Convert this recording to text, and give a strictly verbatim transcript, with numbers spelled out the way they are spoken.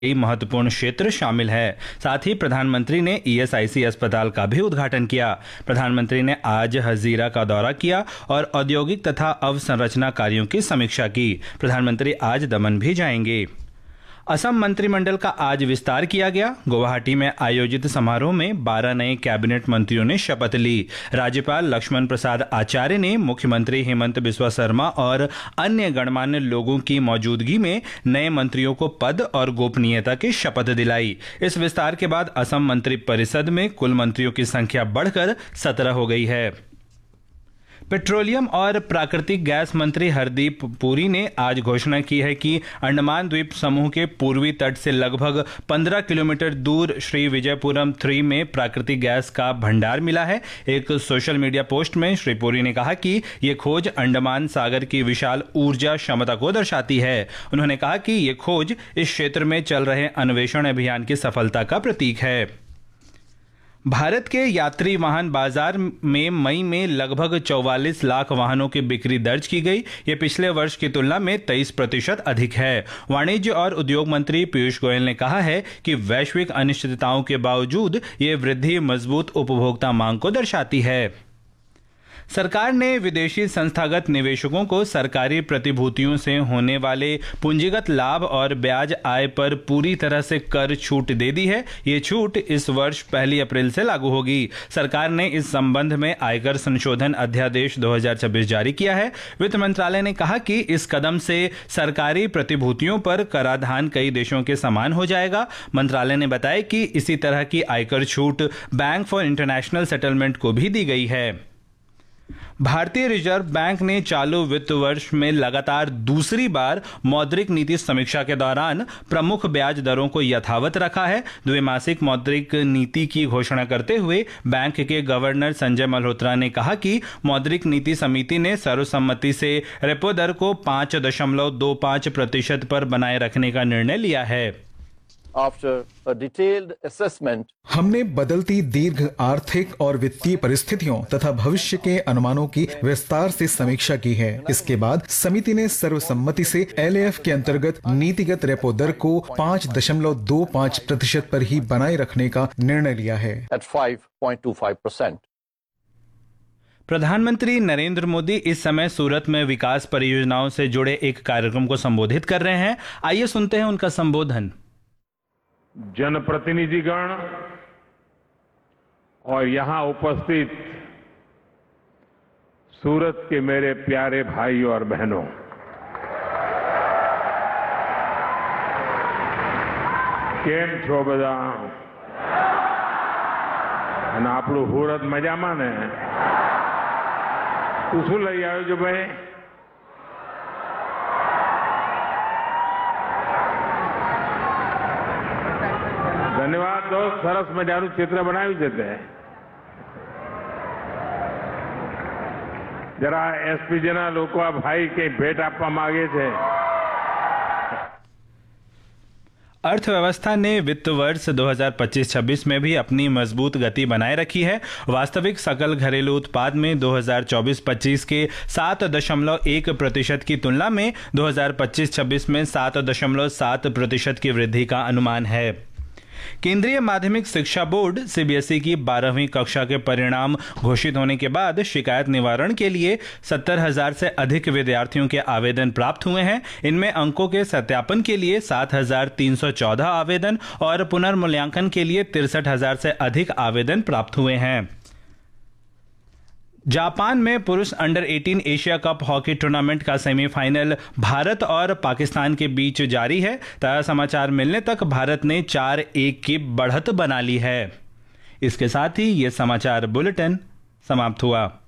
कई महत्वपूर्ण क्षेत्र शामिल है। साथ ही प्रधानमंत्री ने ई एस आई सी अस्पताल का भी उद्घाटन किया। प्रधानमंत्री ने आज हजीरा का दौरा किया और औद्योगिक तथा अवसंरचना कार्यों की समीक्षा की। प्रधानमंत्री आज दमन भी जाएंगे। असम मंत्रिमंडल का आज विस्तार किया गया। गुवाहाटी में आयोजित समारोह में बारह नए कैबिनेट मंत्रियों ने शपथ ली। राज्यपाल लक्ष्मण प्रसाद आचार्य ने मुख्यमंत्री हेमंत बिस्वा शर्मा और अन्य गणमान्य लोगों की मौजूदगी में नए मंत्रियों को पद और गोपनीयता की शपथ दिलाई। इस विस्तार के बाद असम मंत्रिपरिषद में कुल मंत्रियों की संख्या बढ़कर सत्रह हो गई है। पेट्रोलियम और प्राकृतिक गैस मंत्री हरदीप पुरी ने आज घोषणा की है कि अंडमान द्वीप समूह के पूर्वी तट से लगभग पंद्रह किलोमीटर दूर श्री विजयपुरम थ्री में प्राकृतिक गैस का भंडार मिला है। एक सोशल मीडिया पोस्ट में श्री पुरी ने कहा कि ये खोज अंडमान सागर की विशाल ऊर्जा क्षमता को दर्शाती है। उन्होंने कहा कि ये खोज इस क्षेत्र में चल रहे अन्वेषण अभियान की सफलता का प्रतीक है। भारत के यात्री वाहन बाजार में मई में लगभग चौवालीस लाख वाहनों की बिक्री दर्ज की गई। ये पिछले वर्ष की तुलना में तेईस प्रतिशत अधिक है। वाणिज्य और उद्योग मंत्री पीयूष गोयल ने कहा है कि वैश्विक अनिश्चितताओं के बावजूद ये वृद्धि मजबूत उपभोक्ता मांग को दर्शाती है। सरकार ने विदेशी संस्थागत निवेशकों को सरकारी प्रतिभूतियों से होने वाले पूंजीगत लाभ और ब्याज आय पर पूरी तरह से कर छूट दे दी है। ये छूट इस वर्ष पहली अप्रैल से लागू होगी। सरकार ने इस संबंध में आयकर संशोधन अध्यादेश दो हज़ार छब्बीस जारी किया है। वित्त मंत्रालय ने कहा कि इस कदम से सरकारी प्रतिभूतियों पर कराधान कई देशों के समान हो जाएगा। मंत्रालय ने बताया कि इसी तरह की आयकर छूट बैंक फॉर इंटरनेशनल सेटलमेंट को भी दी गई है। भारतीय रिजर्व बैंक ने चालू वित्त वर्ष में लगातार दूसरी बार मौद्रिक नीति समीक्षा के दौरान प्रमुख ब्याज दरों को यथावत रखा है। द्विमासिक मौद्रिक नीति की घोषणा करते हुए बैंक के गवर्नर संजय मल्होत्रा ने कहा कि मौद्रिक नीति समिति ने सर्वसम्मति से रेपो दर को पांच दशमलव दो पांच प्रतिशत पर बनाए रखने का निर्णय लिया है। After a detailed assessment, हमने बदलती दीर्घ आर्थिक और वित्तीय परिस्थितियों तथा भविष्य के अनुमानों की विस्तार से समीक्षा की है। इसके बाद समिति ने सर्वसम्मति से एल ए एफ के अंतर्गत नीतिगत रेपो दर को पांच दशमलव दो पांच प्रतिशत पर ही बनाए रखने का निर्णय लिया है। at five point two five percent. प्रधानमंत्री नरेंद्र मोदी इस समय सूरत में विकास परियोजनाओं से जुड़े एक कार्यक्रम को संबोधित कर रहे हैं। आइए सुनते हैं उनका संबोधन। जनप्रतिनिधिगण और यहां उपस्थित सूरत के मेरे प्यारे भाई और बहनों, केम छो बधा અને આપણું સુરત મજામાં ને? તું શું લઈ આવ્યો છો ભાઈ? ધન્યવાદ દોસ્ત, સરસ મજાનું ચિત્ર બનાવ્યું છે તે. જરા એસપીજીના લોકો આ ભાઈ કઈ ભેટ આપવા માંગે છે. अर्थव्यवस्था ने वित्त वर्ष दो हज़ार पच्चीस छब्बीस में भी अपनी मजबूत गति बनाए रखी है। वास्तविक सकल घरेलू उत्पाद में दो हज़ार चौबीस पच्चीस के सात दशमलव एक प्रतिशत की तुलना में दो हज़ार पच्चीस छब्बीस में सात दशमलव सात प्रतिशत की वृद्धि का अनुमान है। केंद्रीय माध्यमिक शिक्षा board C B S E की बारहवीं कक्षा के परिणाम घोषित होने के बाद शिकायत निवारण के लिए सत्तर हजार से अधिक विद्यार्थियों के आवेदन प्राप्त हुए हैं। इनमें अंकों के सत्यापन के लिए सात हजार तीन सौ चौदह आवेदन और पुनर्मूल्यांकन के लिए तिरसठ हजार से अधिक आवेदन प्राप्त हुए हैं। जापान में पुरुष अंडर अठारह एशिया कप हॉकी टूर्नामेंट का सेमीफाइनल भारत और पाकिस्तान के बीच जारी है। ताजा समाचार मिलने तक भारत ने चार एक की बढ़त बना ली है। इसके साथ ही ये समाचार बुलेटिन समाप्त हुआ।